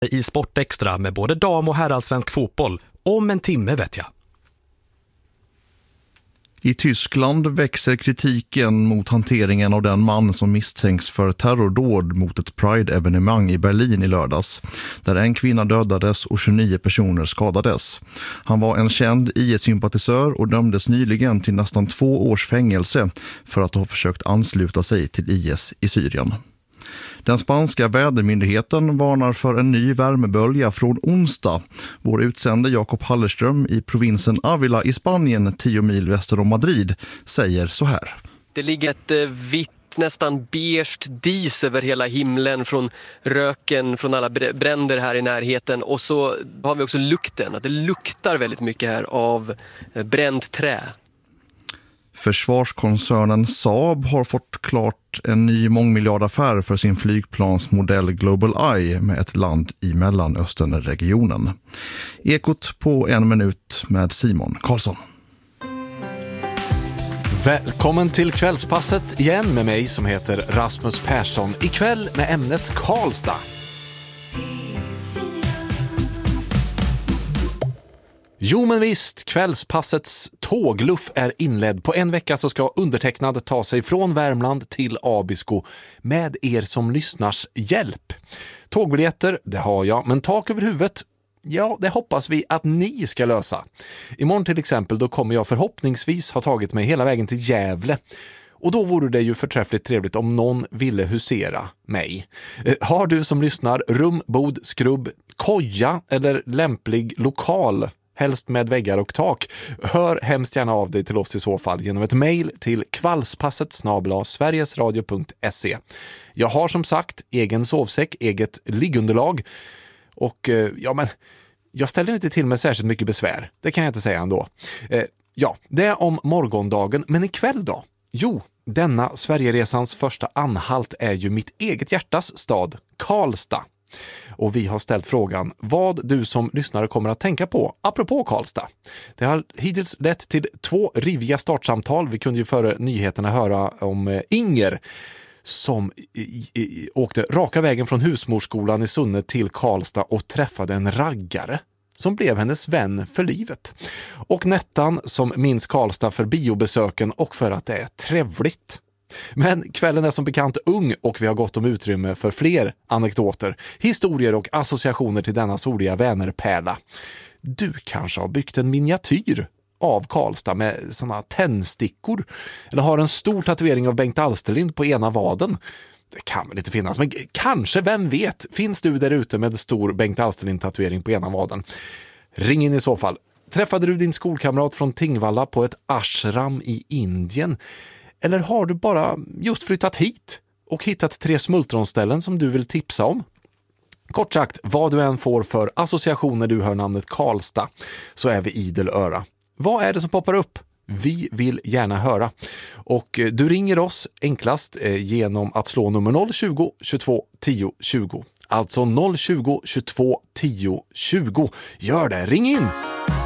i Sportextra med både dam- och herrallsvensk fotboll. Om en timme vet jag. I Tyskland växer kritiken mot hanteringen av den man som misstänks för terrordåd mot ett Pride-evenemang i Berlin i lördags, där en kvinna dödades och 29 personer skadades. Han var en känd IS-sympatisör och dömdes nyligen till nästan 2 års fängelse för att ha försökt ansluta sig till IS i Syrien. Den spanska vädermyndigheten varnar för en ny värmebölja från onsdag. Vår utsände Jakob Hallerström i provinsen Ávila i Spanien, 10 mil väster om Madrid, säger så här. Det ligger ett vitt, nästan beige dis över hela himlen från röken från alla bränder här i närheten. Och så har vi också lukten. Det luktar väldigt mycket här av bränt trä. Försvarskoncernen Saab har fått klart en ny mångmiljardaffär för sin flygplansmodell Global Eye med ett land i Mellanösternregionen. Ekot på 1 minut med Simon Karlsson. Välkommen till kvällspasset igen med mig som heter Rasmus Persson. Ikväll med ämnet Karlstad. Jo men visst, kvällspassets tågluff är inledd. På en vecka så ska undertecknad ta sig från Värmland till Abisko med er som lyssnars hjälp. Tågbiljetter, det har jag, men tak över huvudet, ja, det hoppas vi att ni ska lösa. Imorgon till exempel, då kommer jag förhoppningsvis ha tagit mig hela vägen till Gävle. Och då vore det ju förträffligt trevligt om någon ville husera mig. Har du som lyssnar rum, bod, skrubb, koja eller lämplig lokal, helst med väggar och tak, hör hemskt gärna av dig till oss i så fall genom ett mejl till kvällspasset@sverigesradio.se. Jag har som sagt egen sovsäck, eget liggunderlag och jag ställer inte till med särskilt mycket besvär. Det kan jag inte säga ändå. Det är om morgondagen, men ikväll då? Jo, denna Sverigeresans första anhalt är ju mitt eget hjärtas stad, Karlstad. Och vi har ställt frågan vad du som lyssnare kommer att tänka på apropå Karlstad. Det har hittills lett till 2 riviga startsamtal. Vi kunde ju före nyheterna höra om Inger som åkte raka vägen från husmorsskolan i Sunne till Karlstad och träffade en raggare som blev hennes vän för livet. Och Nettan som minns Karlstad för biobesöken och för att det är trevligt. Men kvällen är som bekant ung och vi har gott om utrymme för fler anekdoter, historier och associationer till denna soliga vännerpärla. Du kanske har byggt en miniatyr av Karlstad med såna tändstickor eller har en stor tatuering av Bengt Alsterlind på ena vaden. Det kan väl inte finnas, men kanske, vem vet, finns du där ute med stor Bengt Alsterlind-tatuering på ena vaden? Ring in i så fall. Träffade du din skolkamrat från Tingvalla på ett ashram i Indien? Eller har du bara just flyttat hit och hittat 3 smultronställen som du vill tipsa om? Kort sagt, vad du än får för associationer du hör namnet Karlstad så är vi idel öra. Vad är det som poppar upp? Vi vill gärna höra. Och du ringer oss enklast genom att slå nummer 020 22 10 20. Alltså 020 22 10 20. Gör det, ring in!